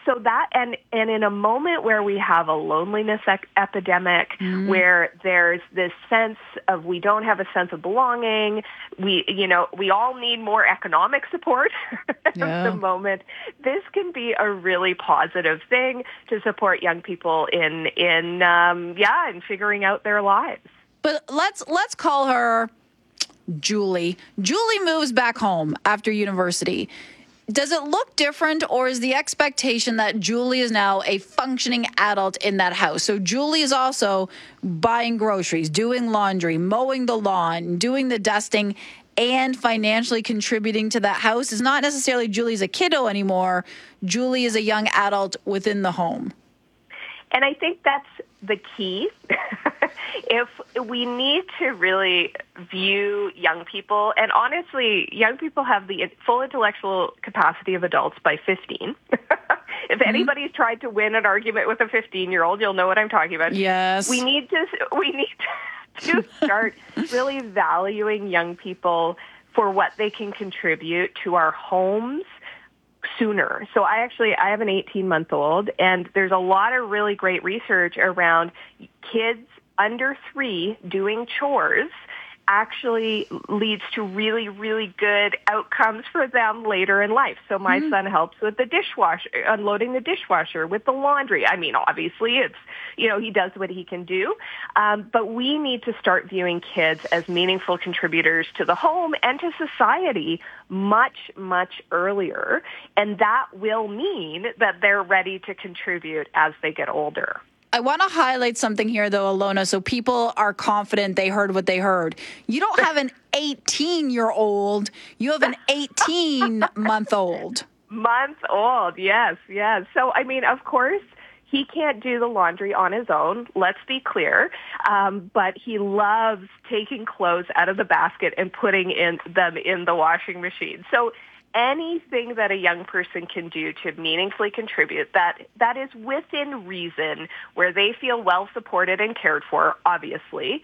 so that, and in a moment where we have a loneliness epidemic, where there's this sense of we don't have a sense of belonging, we all need more economic support at the moment. This can be a really positive thing to support young people in figuring out their lives. But let's call her Julie. Julie moves back home after university. Does it look different, or is the expectation that Julie is now a functioning adult in that house? So Julie is also buying groceries, doing laundry, mowing the lawn, doing the dusting, and financially contributing to that house. It's not necessarily Julie's a kiddo anymore. Julie is a young adult within the home. And I think that's the key. If we need to really view young people, and honestly, young people have the full intellectual capacity of adults by 15. If anybody's tried to win an argument with a 15-year-old, you'll know what I'm talking about. Yes. We need to start really valuing young people for what they can contribute to our homes sooner. So I have an 18-month-old, and there's a lot of really great research around kids under 3 doing chores actually leads to really, really good outcomes for them later in life. So my son helps with the dishwasher, unloading the dishwasher, with the laundry. I mean, obviously it's, he does what he can do. But we need to start viewing kids as meaningful contributors to the home and to society much, much earlier. And that will mean that they're ready to contribute as they get older. I want to highlight something here, though, Alona, so people are confident they heard what they heard. You don't have an 18-year-old. You have an 18-month-old. Month-old, yes. So, I mean, of course, he can't do the laundry on his own. Let's be clear. But he loves taking clothes out of the basket and putting them in the washing machine. So anything that a young person can do to meaningfully contribute that is within reason, where they feel well supported and cared for, obviously,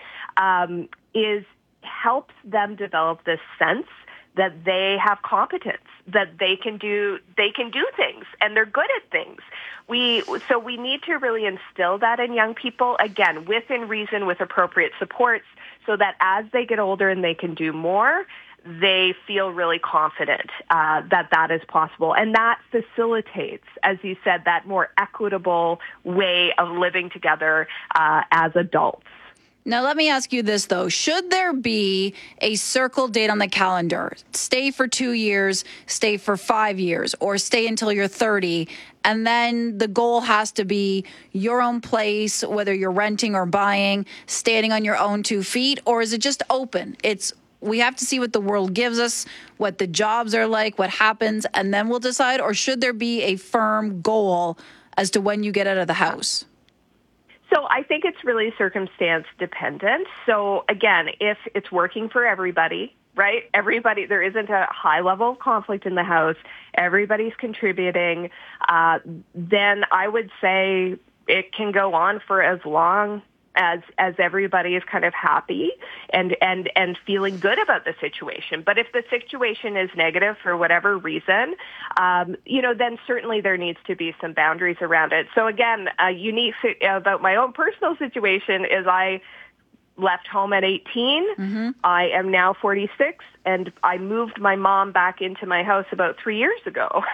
helps them develop this sense that they have competence, that they can do things, and they're good at things. So we need to really instill that in young people, again, within reason, with appropriate supports, so that as they get older and they can do more, they feel really confident that is possible. And that facilitates, as you said, that more equitable way of living together as adults. Now, let me ask you this, though. Should there be a circle date on the calendar? Stay for 2 years, stay for 5 years, or stay until you're 30, and then the goal has to be your own place, whether you're renting or buying, standing on your own 2 feet, or is it just open? We have to see what the world gives us, what the jobs are like, what happens, and then we'll decide? Or should there be a firm goal as to when you get out of the house? So I think it's really circumstance dependent. So again, if it's working for everybody, right? There isn't a high level of conflict in the house, everybody's contributing, then I would say it can go on for as long as everybody is kind of happy and feeling good about the situation. But if the situation is negative for whatever reason, then certainly there needs to be some boundaries around it. So again, unique about my own personal situation is I left home at 18. Mm-hmm. I am now 46, and I moved my mom back into my house about 3 years ago.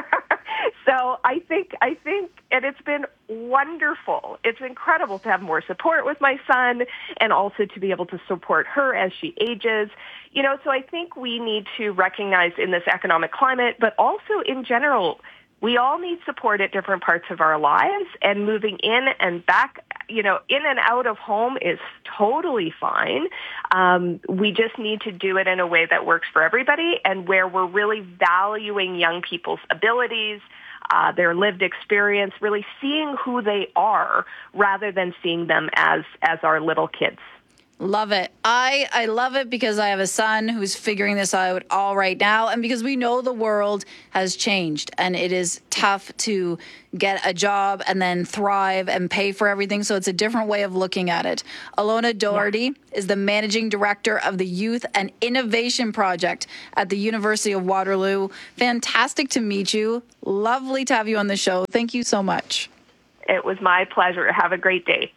So I think, and it's been wonderful. It's incredible to have more support with my son and also to be able to support her as she ages. So I think we need to recognize in this economic climate, but also in general, we all need support at different parts of our lives, and moving in and back, in and out of home is totally fine. We just need to do it in a way that works for everybody, and where we're really valuing young people's abilities, their lived experience, really seeing who they are rather than seeing them as our little kids. Love it. I love it because I have a son who's figuring this out all right now, and because we know the world has changed and it is tough to get a job and then thrive and pay for everything. So it's a different way of looking at it. Alona Doherty is the managing director of the Youth and Innovation Project at the University of Waterloo. Fantastic to meet you. Lovely to have you on the show. Thank you so much. It was my pleasure. Have a great day.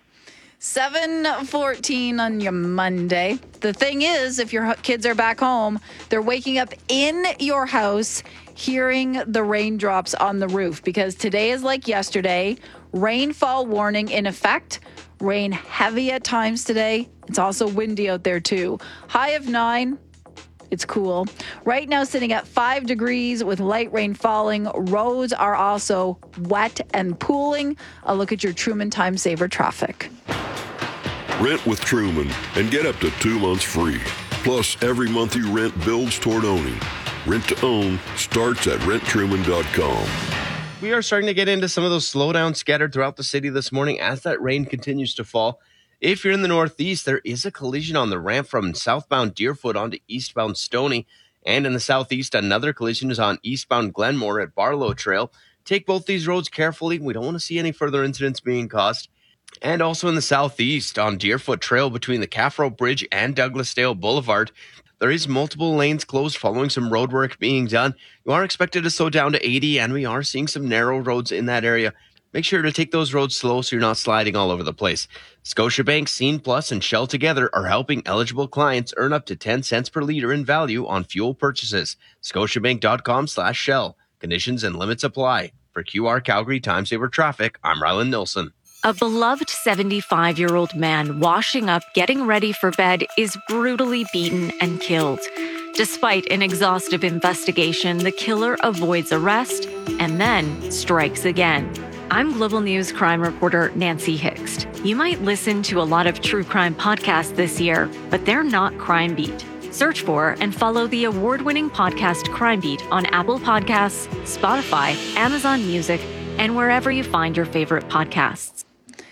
7:14 on your Monday. The thing is, if your kids are back home, they're waking up in your house hearing the raindrops on the roof, because today is like yesterday. Rainfall warning in effect. Rain heavy at times today. It's also windy out there too. High of 9. It's cool. Right now sitting at 5 degrees with light rain falling. Roads are also wet and pooling. A look at your Truman Time Saver traffic. Rent with Truman and get up to 2 months free. Plus, every month you rent builds toward owning. Rent to own starts at renttruman.com. We are starting to get into some of those slowdowns scattered throughout the city this morning as that rain continues to fall. If you're in the northeast, there is a collision on the ramp from southbound Deerfoot onto eastbound Stony. And in the southeast, another collision is on eastbound Glenmore at Barlow Trail. Take both these roads carefully. We don't want to see any further incidents being caused. And also in the southeast on Deerfoot Trail between the Caffro Bridge and Douglasdale Boulevard, there is multiple lanes closed following some road work being done. You are expected to slow down to 80, and we are seeing some narrow roads in that area. Make sure to take those roads slow so you're not sliding all over the place. Scotiabank, Scene Plus, and Shell together are helping eligible clients earn up to 10 cents per liter in value on fuel purchases. Scotiabank.com/Shell. Conditions and limits apply. For QR Calgary Time Saver Traffic, I'm Rylan Nilsson. A beloved 75-year-old man washing up, getting ready for bed, is brutally beaten and killed. Despite an exhaustive investigation, the killer avoids arrest and then strikes again. I'm Global News crime reporter Nancy Hixt. You might listen to a lot of true crime podcasts this year, but they're not Crime Beat. Search for and follow the award-winning podcast Crime Beat on Apple Podcasts, Spotify, Amazon Music, and wherever you find your favorite podcasts.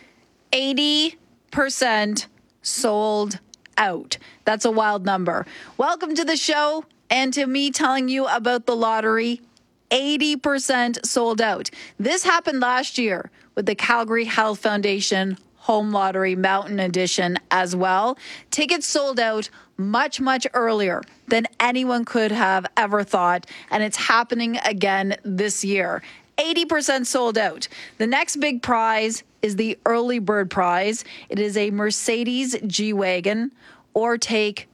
80% sold out. That's a wild number. Welcome to the show and to me telling you about the lottery. 80% sold out. This happened last year with the Calgary Health Foundation Home Lottery Mountain Edition as well. Tickets sold out much, much earlier than anyone could have ever thought, and it's happening again this year. 80% sold out. The next big prize is the early bird prize. It is a Mercedes G-Wagon, or take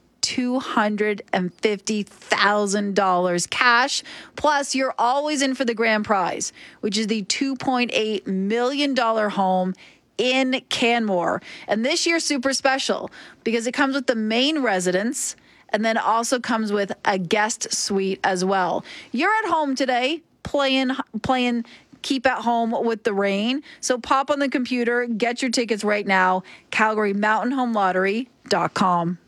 $250,000 cash. Plus, you're always in for the grand prize, which is the $2.8 million home in Canmore. And this year's super special because it comes with the main residence and then also comes with a guest suite as well. You're at home today playing Keep at Home with the Rain. So pop on the computer, get your tickets right now, CalgaryMountainHomeLottery.com.